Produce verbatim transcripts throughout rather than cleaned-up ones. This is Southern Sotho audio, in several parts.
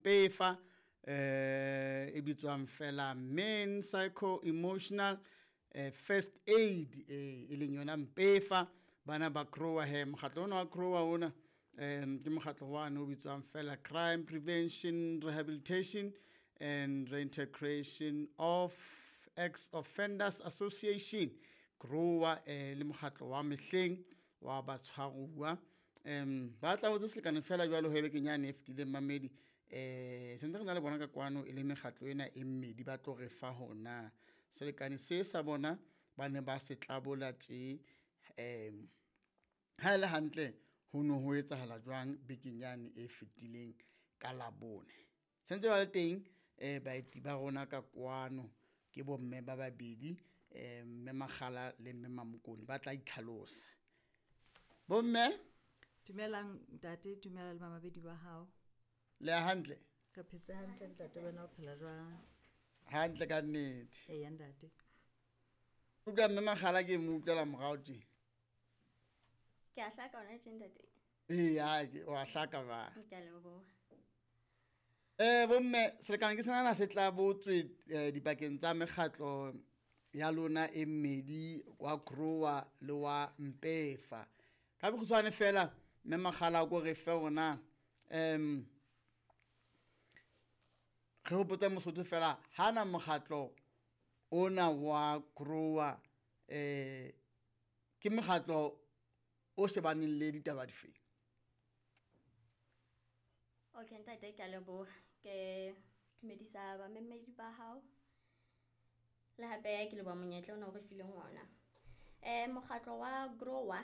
Mpefa eh e bitswang fela men psycho emotional eh, first aid eh, e leng yona Mpefa. Bana ba grower he mokgatlo ona wa grower ona um ke mokgatlo wa no bitswang fela crime prevention rehabilitation and reintegration of ex-offenders association. Grower eh, le mokgatlo wa mehleng wa batshwaruwa um ba tla botse selekane fela jwalo hebe kenyane e fetile mamedi eh sentse re na le bona ka kwano e le mekgatlo ena e mmedi ba tlo re fa hona selekane se sa bona ba ne ba se tlabola tje um ha ile hantle ho no ho etsahala jwang bekenyane e fetileng ka labone sentse ba le teng eh baeti ba rona ka kwano ke bo mme ba babedi eh mme Magala le mme Mamokoni ba tla itlhalosa. Bo mme Dumelang ntate, dumela le mamabedi ba hao. Le hantle? Re phetse hantle ntate, wena o phela jwang? Hantle ka nnete. Ee ntate. O tla mme Magala ke mo utlwela morao tje. Ke a hlaka ona tje ntate. Ee ya ke wa hlaka ba. Ke a leboha. Eh bo mme selekane ke sana se tla botswe dipakeng tsa mekgatlo ya lona e mmedi wa grower le wa Mpefa. Ka bokhutswane fela mme Magala go re fe ona em re hopotsa Mosotho fela hana mokgatlo ona wa grower eh ke mokgatlo o shebaneng le ditaba dife? Okay ntate ke a leboha. Ke dumedisa ba mmedi ba hao. Le hape ke leboha monyetla ona o re fileng ona. Eh mokgatlo wa grower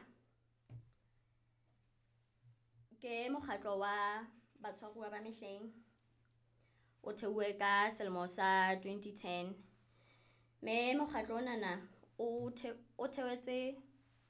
ke mokgatlo wa batshwaruwa ba mehleng o theuwe ka selemo sa twenty ten. Me mokgatlo ona na o the o thewetse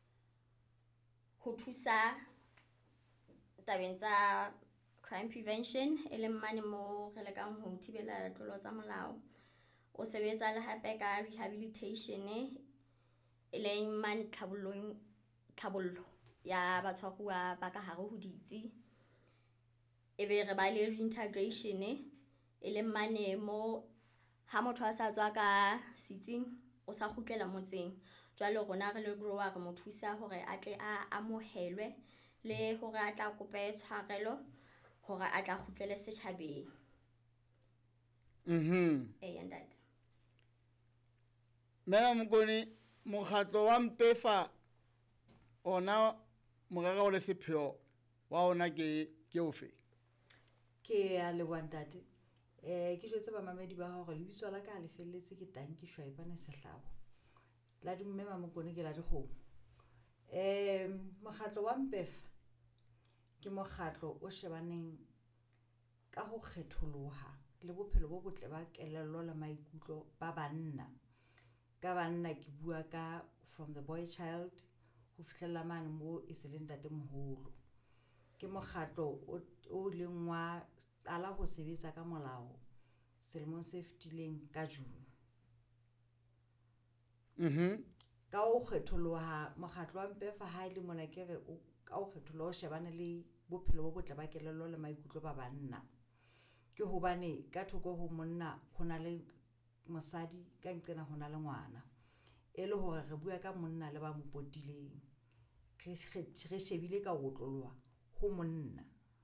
ho thusa tabeng tsa crime prevention e leng mane mo re lekang ho thibela tlolo tsa molao. O sebetsa le hape ka rehabilitation e leng mane tlhabollong tlhabollo ya batshwaruwa ba ka hare ho ditsi. Ebe re ba le reintegration e leng mane mo ha motho a sa tswa ka sitsing o sa kgutlela motseng. Jwale rona re le grower re mo thusa hore a tle a amohelwe le hore a tla kope tshwarelo hore a tla kgutlele setjhabeng. Mhm. Eh ntate. Mme Mamokoni mokgatlo wa Mpefa ona morero o le sepheo wa ona ke ke ofe? Ke a le ntate. Eh ke jwetse ba mamedi ba hao re lebitso la ka le felletse ke Tanki Shwaibane Sehlabo. La dumme Mamokoni ke la dikgomo. Eh mokgatlo wa Mpefa ke mokgatlo o shebaneng ka ho kgetholoha le bophelo bo botle ba kelello le maikutlo ba banna. Ka banna ke bua ka from the boy child ho fihlella mane mo e se le ntate moholo. Ke mokgatlo o leng wa ala ho sebetsa ka molao selemong se fetileng ka June. Mhm. Ka o kgetholoha mokgatlo wa Mpefa ha ile mona ke re o ka o kgetholoha shebane le bophelo bo botle ba kelello le maikutlo ba banna. Ke hobane ka thoko ho monna hona le mosadi ka nqena hona le ngwana e le hore re bua ka monna le ba mo potileng re re shebile ka otlolwa ho monna.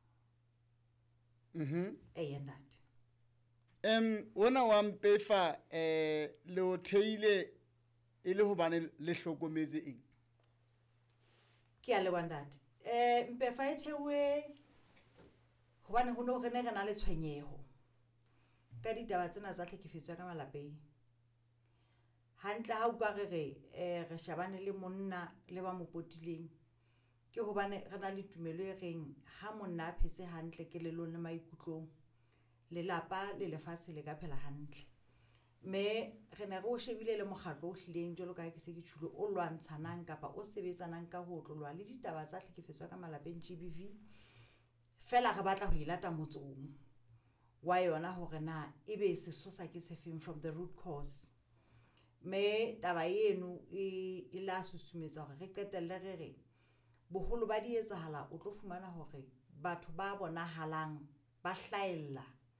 Mhm. Eh ntate. Em wona wa Mpefa eh le o theile e le hobane le hlokometse eng? Ke a le ntate. Eh Mpefa e thewe hobane ho no re ne re na le tshwenyeho ka ditaba tsena tsa tlhekefetso ka malapeng. Hantle ha o ka re re eh re shabane le monna le ba mo potileng ke hobane re na le tumelo e reng ha monna a phetse hantle ke lelong le maikutlong le lapa le lefatshe le ka phela hantle. Me re ne re o shebile le mokgatlo o hlileng jalo ka ke se ke tshilo o lwantshanang kapa o sebetsanang ka ho tlolwa le ditaba tsa tlhekefetso ka malapeng G B V. Fela re batla ho ilata motsong wa yona hore na ebe sesosa ke sefeng from the root cause. Me taba eno e la susumetsa hore re qetelle re re boholo ba di etsahala o tlo fumana hore batho ba bonahalang ba hlaella